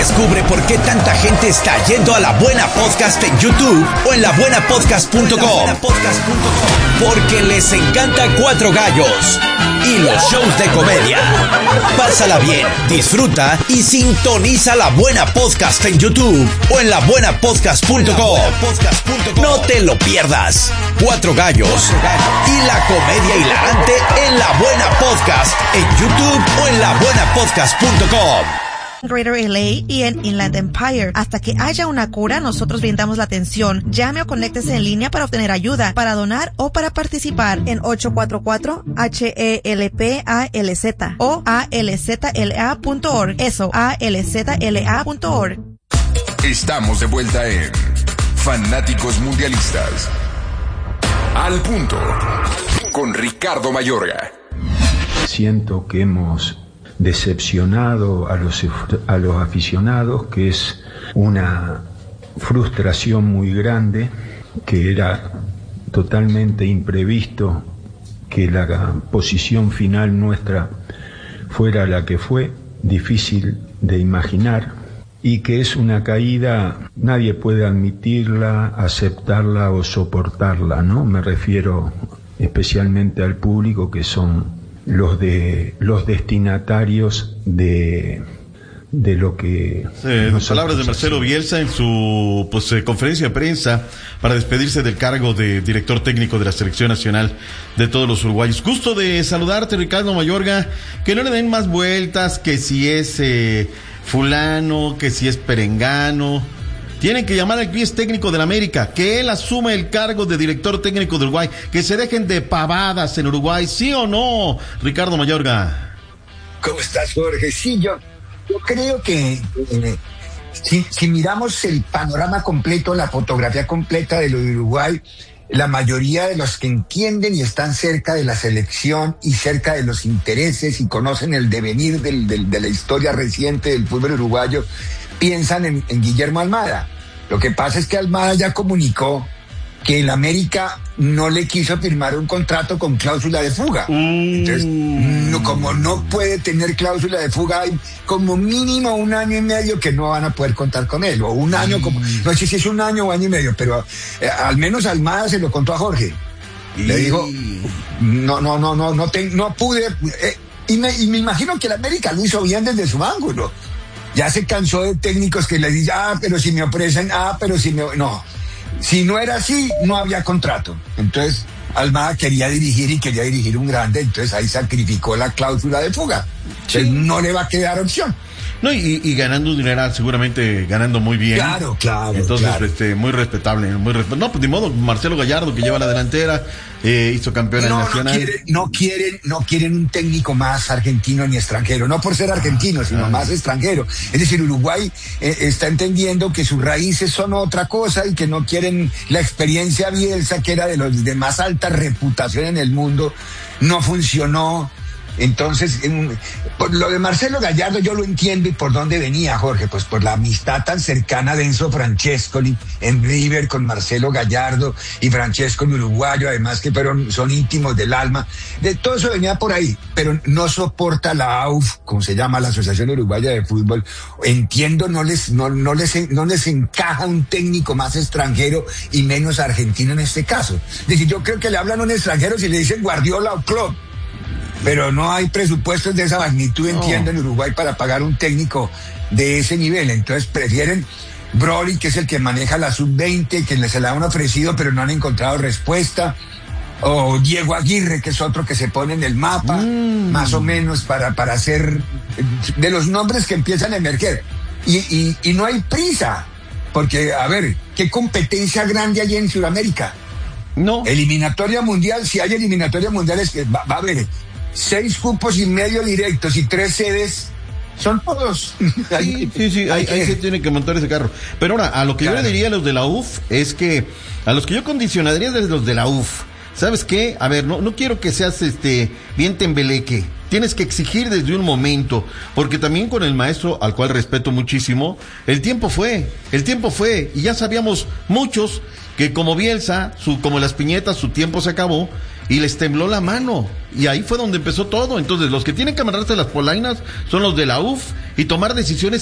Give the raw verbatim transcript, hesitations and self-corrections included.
Descubre por qué tanta gente está yendo a La Buena Podcast en YouTube o en la buena podcast punto com. Porque les encanta Cuatro Gallos y los shows de comedia. Pásala bien, disfruta y sintoniza La Buena Podcast en YouTube o en la buena podcast punto com. No te lo pierdas. Cuatro Gallos y la comedia hilarante en La Buena Podcast en YouTube o en la buena podcast punto com. Greater L A y en Inland Empire. Hasta que haya una cura, nosotros brindamos la atención. Llame o conéctese en línea para obtener ayuda, para donar o para participar en ocho cuatro cuatro H E L P A L Z o A L Z L A punto org. Eso, A L Z L A punto org. Estamos de vuelta en Fanáticos Mundialistas. Al punto, con Ricardo Mayorga. Siento que hemos decepcionado a los, a los aficionados, que es una frustración muy grande, que era totalmente imprevisto que la posición final nuestra fuera la que fue, difícil de imaginar, y que es una caída, nadie puede admitirla, aceptarla o soportarla, ¿no? Me refiero especialmente al público, que son los de los destinatarios de de lo que eh, palabras de Marcelo Bielsa en su pues eh, conferencia de prensa para despedirse del cargo de director técnico de la selección nacional de todos los uruguayos. Gusto de saludarte, Ricardo Mayorga. Que no le den más vueltas, que si es eh, fulano, que si es perengano. Tienen que llamar al ex técnico del América, que él asume el cargo de director técnico de Uruguay, que se dejen de pavadas en Uruguay, ¿sí o no, Ricardo Mayorga? ¿Cómo estás, Jorge? Sí, yo, yo creo que eh, si, si miramos el panorama completo, la fotografía completa de lo de Uruguay, la mayoría de los que entienden y están cerca de la selección y cerca de los intereses y conocen el devenir del, del, de la historia reciente del fútbol uruguayo, piensan en, en Guillermo Almada. Lo que pasa es que Almada ya comunicó que el América no le quiso firmar un contrato con cláusula de fuga. Mm. Entonces, no, como no puede tener cláusula de fuga, hay como mínimo un año y medio que no van a poder contar con él. O un año, mm. como no sé si es un año o año y medio, pero eh, al menos Almada se lo contó a Jorge. Y... le dijo, no, no, no, no, no, te, no pude. Eh, y, me, y me imagino que el América lo hizo bien desde su ángulo. Ya se cansó de técnicos que le dicen, ah, pero si me ofrecen, ah, pero si me... No, si no era así, no había contrato. Entonces, Almada quería dirigir y quería dirigir un grande, entonces ahí sacrificó la cláusula de fuga. Sí. Entonces no le va a quedar opción. No, y, y ganando un dineral, seguramente ganando muy bien. Claro, claro. Entonces, claro. este, muy respetable, muy respetable. No, pues ni modo, Marcelo Gallardo, que lleva la delantera, eh, hizo campeón no, nacional. No quieren, no quieren, no quieren un técnico más argentino ni extranjero, no por ser argentino, sino ah, más extranjero. Es decir, Uruguay eh, está entendiendo que sus raíces son otra cosa y que no quieren la experiencia Bielsa, que era de los de más alta reputación en el mundo, no funcionó. Entonces, en, por lo de Marcelo Gallardo yo lo entiendo. ¿Y por dónde venía, Jorge? Pues por la amistad tan cercana de Enzo Francescoli en River con Marcelo Gallardo, y Francescoli uruguayo, además que fueron, son íntimos del alma. De todo eso venía por ahí, pero no soporta la A U F, como se llama, la Asociación Uruguaya de Fútbol. Entiendo, no les, no, no les, no les encaja un técnico más extranjero y menos argentino en este caso. Es decir, yo creo que le hablan a un extranjero si le dicen Guardiola o Klopp. Pero no hay presupuestos de esa magnitud, no. Entiendo, en Uruguay para pagar un técnico de ese nivel. Entonces prefieren Broly, que es el que maneja la sub veinte, que se le han ofrecido pero no han encontrado respuesta. O Diego Aguirre, que es otro que se pone en el mapa, mm. más o menos, para, para hacer de los nombres que empiezan a emerger. Y, y, y no hay prisa, porque, a ver, ¿qué competencia grande hay en Sudamérica? No. Eliminatoria mundial, si hay eliminatoria mundial, es que va, va a haber seis cupos y medio directos y tres sedes, son todos. Sí, sí, sí, ahí, ahí se tiene que montar ese carro. Pero ahora, a lo que claro. yo le diría a los de la U F es que, a los que yo condicionaría desde los de la U F, ¿sabes qué? A ver, no, no quiero que seas este bien tembeleque. Tienes que exigir desde un momento, porque también con el maestro, al cual respeto muchísimo, el tiempo fue, el tiempo fue, y ya sabíamos muchos que como Bielsa, su, como las piñetas, su tiempo se acabó, y les tembló la mano, y ahí fue donde empezó todo. Entonces los que tienen que amarrarse las polainas son los de la U F y tomar decisiones